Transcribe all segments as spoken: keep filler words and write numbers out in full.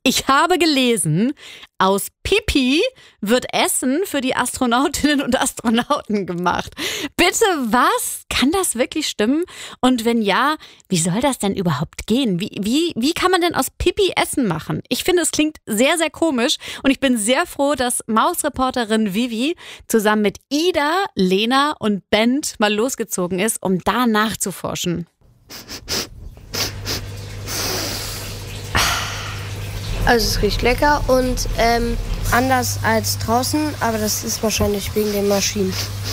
Ich habe gelesen, aus Pipi wird Essen für die Astronautinnen und Astronauten gemacht. Bitte was? Kann das wirklich stimmen? Und wenn ja, wie soll das denn überhaupt gehen? Wie, wie, wie kann man denn aus Pipi Essen machen? Ich finde, es klingt sehr, sehr komisch und ich bin sehr froh, dass Mausreporterin Vivi zusammen mit Ida, Lena und Bent mal losgezogen ist, um da nachzuforschen. Also es riecht lecker und ähm, anders als draußen, aber das ist wahrscheinlich wegen den Maschinen.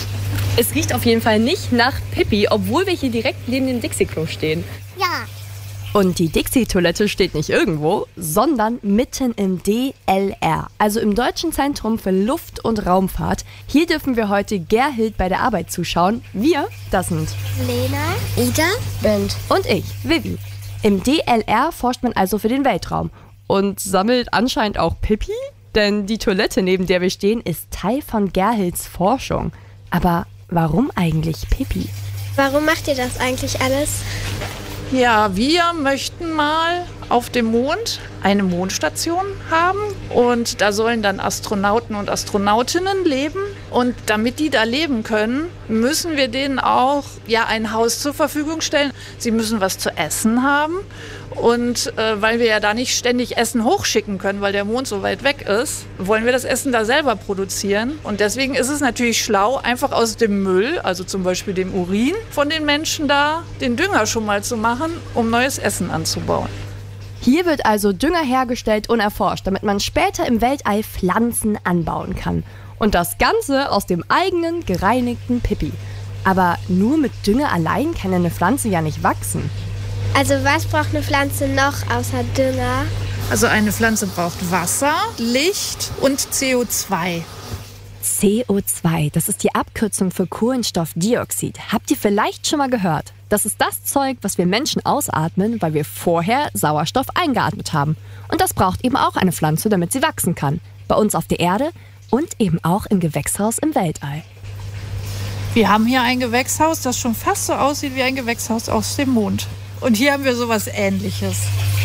Es riecht auf jeden Fall nicht nach Pipi, obwohl wir hier direkt neben dem Dixie-Klo stehen. Ja. Und die Dixie-Toilette steht nicht irgendwo, sondern mitten im D L R, also im Deutschen Zentrum für Luft- und Raumfahrt. Hier dürfen wir heute Gerhild bei der Arbeit zuschauen. Wir, das sind Lena, Ida, Bent und ich, Vivi. Im D L R forscht man also für den Weltraum. Und sammelt anscheinend auch Pipi? Denn die Toilette, neben der wir stehen, ist Teil von Gerhilds Forschung. Aber warum eigentlich Pipi? Warum macht ihr das eigentlich alles? Ja, wir möchten mal auf dem Mond eine Mondstation haben und da sollen dann Astronauten und Astronautinnen leben und damit die da leben können, müssen wir denen auch ja ein Haus zur Verfügung stellen. Sie müssen was zu essen haben und äh, weil wir ja da nicht ständig Essen hochschicken können, weil der Mond so weit weg ist, wollen wir das Essen da selber produzieren und deswegen ist es natürlich schlau, einfach aus dem Müll, also zum Beispiel dem Urin von den Menschen da, den Dünger schon mal zu machen, um neues Essen anzubauen. Hier wird also Dünger hergestellt und erforscht, damit man später im Weltall Pflanzen anbauen kann. Und das Ganze aus dem eigenen gereinigten Pipi. Aber nur mit Dünger allein kann eine Pflanze ja nicht wachsen. Also was braucht eine Pflanze noch außer Dünger? Also eine Pflanze braucht Wasser, Licht und C O zwei. C O zwei, das ist die Abkürzung für Kohlenstoffdioxid. Habt ihr vielleicht schon mal gehört? Das ist das Zeug, was wir Menschen ausatmen, weil wir vorher Sauerstoff eingeatmet haben. Und das braucht eben auch eine Pflanze, damit sie wachsen kann. Bei uns auf der Erde und eben auch im Gewächshaus im Weltall. Wir haben hier ein Gewächshaus, das schon fast so aussieht wie ein Gewächshaus aus dem Mond. Und hier haben wir sowas Ähnliches.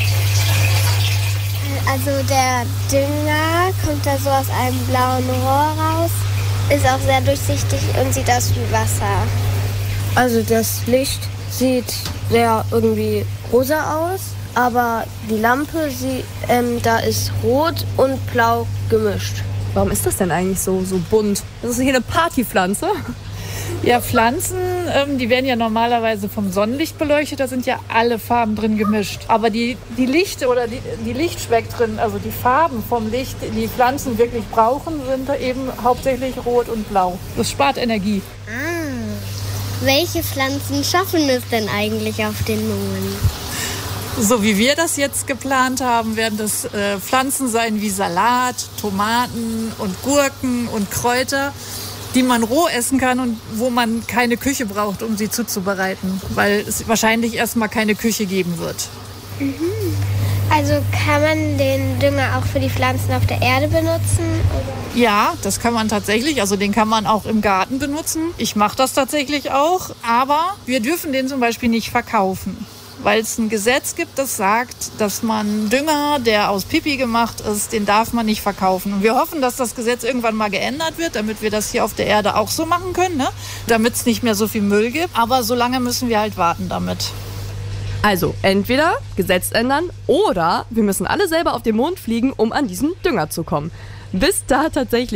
Also der Dünger kommt da so aus einem blauen Rohr raus, ist auch sehr durchsichtig und sieht aus wie Wasser. Also das Licht sieht sehr irgendwie rosa aus, aber die Lampe, sie, ähm, da ist rot und blau gemischt. Warum ist das denn eigentlich so, so bunt? Das ist hier eine Partypflanze. Ja, Pflanzen, ähm, die werden ja normalerweise vom Sonnenlicht beleuchtet, da sind ja alle Farben drin gemischt. Aber die, die Licht- oder die, die Lichtspektren, also die Farben vom Licht, die Pflanzen wirklich brauchen, sind eben hauptsächlich rot und blau. Das spart Energie. Ah, welche Pflanzen schaffen es denn eigentlich auf den Mond? So wie wir das jetzt geplant haben, werden das äh, Pflanzen sein wie Salat, Tomaten und Gurken und Kräuter, die man roh essen kann und wo man keine Küche braucht, um sie zuzubereiten, weil es wahrscheinlich erstmal keine Küche geben wird. Mhm. Also kann man den Dünger auch für die Pflanzen auf der Erde benutzen? Oder? Ja, das kann man tatsächlich. Also den kann man auch im Garten benutzen. Ich mache das tatsächlich auch, aber wir dürfen den zum Beispiel nicht verkaufen. Weil es ein Gesetz gibt, das sagt, dass man Dünger, der aus Pipi gemacht ist, den darf man nicht verkaufen. Und wir hoffen, dass das Gesetz irgendwann mal geändert wird, damit wir das hier auf der Erde auch so machen können, ne? Damit es nicht mehr so viel Müll gibt. Aber so lange müssen wir halt warten damit. Also entweder Gesetz ändern oder wir müssen alle selber auf den Mond fliegen, um an diesen Dünger zu kommen. Bis da tatsächlich